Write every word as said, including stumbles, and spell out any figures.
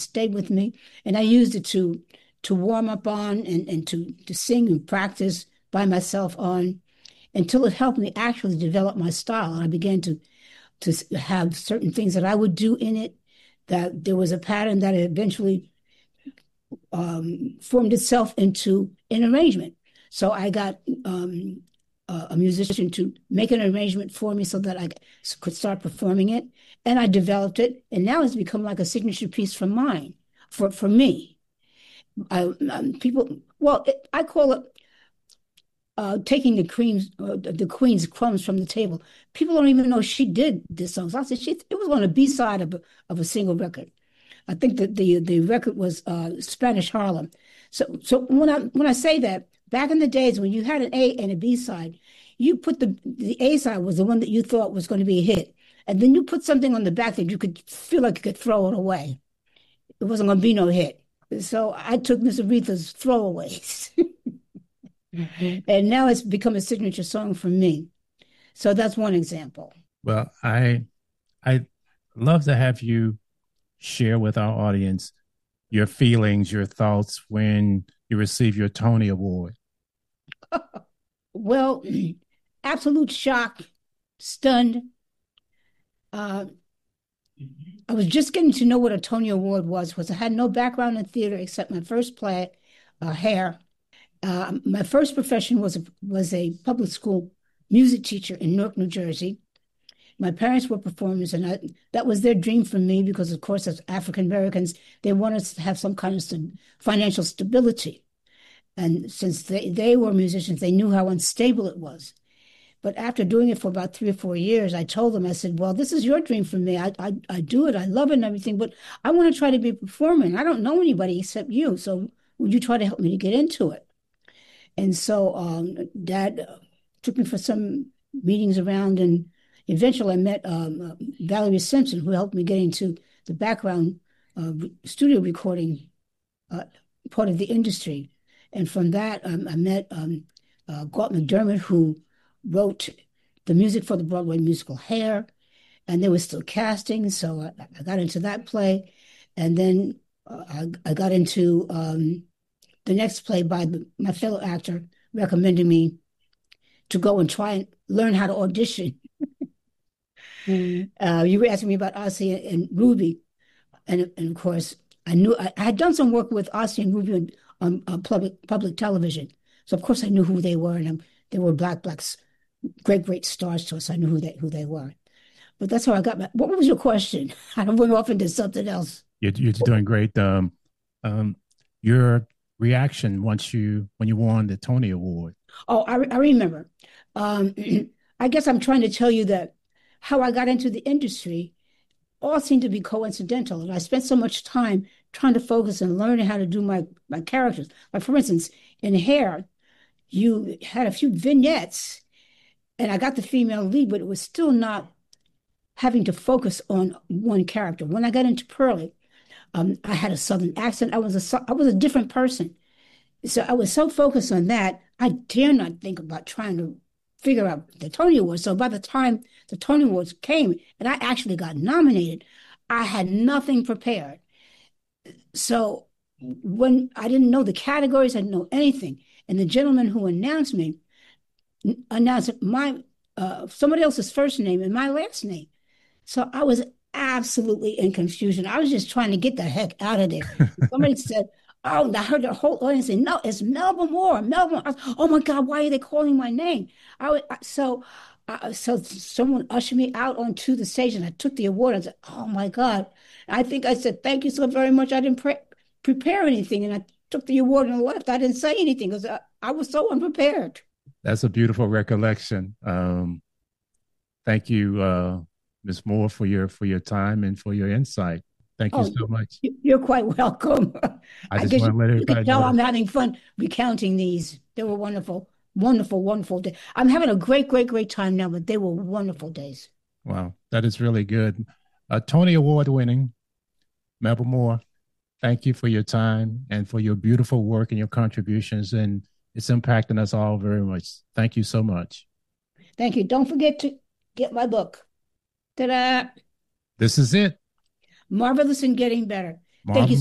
stayed with me, and I used it to to warm up on and, and to to sing and practice by myself on until it helped me actually develop my style. And I began to to have certain things that I would do in it, that there was a pattern that eventually um, formed itself into an arrangement. So I got um, a, a musician to make an arrangement for me so that I could start performing it. And I developed it. And now it's become like a signature piece for mine, for, for me. I, um, people, well, it, I call it uh, taking the queen's uh, the queen's crumbs from the table. People don't even know she did this song. So I said she, it was on a B side of a, of a single record. I think that the the record was uh, Spanish Harlem. So so when I when I say that, back in the days when you had an A and a B side, you put the the A side was the one that you thought was going to be a hit, and then you put something on the back that you could feel like you could throw it away. It wasn't going to be no hit. So I took Miss Aretha's throwaways. And now it's become a signature song for me. So that's one example. Well, I I love to have you share with our audience your feelings, your thoughts when you receive your Tony Award. Well, absolute shock, stunned. Uh, I was just getting to know what a Tony Award was, because I had no background in theater except my first play, uh, Hair. Uh, my first profession was a, was a public school music teacher in Newark, New Jersey. My parents were performers, and I, that was their dream for me because, of course, as African Americans, they wanted us to have some kind of st- financial stability. And since they, they were musicians, they knew how unstable it was. But after doing it for about three or four years, I told them, I said, well, this is your dream for me. I, I, I do it. I love it and everything, but I want to try to be a performer. And I don't know anybody except you. So would you try to help me to get into it? And so um, Dad uh, took me for some meetings around, and eventually I met um, uh, Valerie Simpson, who helped me get into the background uh, studio recording uh, part of the industry. And from that, um, I met um, uh, Galt McDermott, who wrote the music for the Broadway musical Hair, and they were still casting, so I, I got into that play. And then uh, I, I got into um, the next play by the, my fellow actor recommending me to go and try and learn how to audition. uh, you were asking me about Ossie and, and Ruby. And, and of course, I knew I, I had done some work with Ossie and Ruby on, on uh, public public television. So of course I knew who they were, and um, they were black, black, great, great stars to us. I knew who they who they were. But that's how I got my. What was your question? I went off into something else. You're, you're doing great. Um, um, your reaction once you when you won the Tony Award. Oh, I, I remember. Um, I guess I'm trying to tell you that how I got into the industry all seemed to be coincidental. And I spent so much time trying to focus and learning how to do my, my characters. Like, for instance, in Hair, you had a few vignettes, and I got the female lead, but it was still not having to focus on one character. When I got into Pearlie, um, I had a Southern accent. I was a, I was a different person. So I was so focused on that, I dare not think about trying to figure out the Tony Awards. So by the time the Tony Awards came and I actually got nominated, I had nothing prepared. So when I didn't know the categories, I didn't know anything. And the gentleman who announced me announced my uh, somebody else's first name and my last name. So I was absolutely in confusion. I was just trying to get the heck out of there. Somebody said, oh, I heard the whole audience say, no, it's Melba Moore. Melba. I was, oh my God, why are they calling my name? I was, so, uh, so someone ushered me out onto the stage, and I took the award. I said, oh my God. I think I said, thank you so very much. I didn't pre- prepare anything. And I took the award and left. I didn't say anything because I, I was so unprepared. That's a beautiful recollection. Um, thank you, uh, Miz Moore, for your for your time and for your insight. Thank you Oh, so much. You're quite welcome. I I just guess want you, to let you can everybody tell know. I'm having fun recounting these. They were wonderful, wonderful, wonderful days. I'm having a great, great, great time now, but they were wonderful days. Wow, that is really good. Uh, Tony Award winning Melba Moore, thank you for your time and for your beautiful work and your contributions. And it's impacting us all very much. Thank you so much. Thank you. Don't forget to get my book. Ta-da! This is it. Marvelous and Getting Better. Thank you. Marvelous.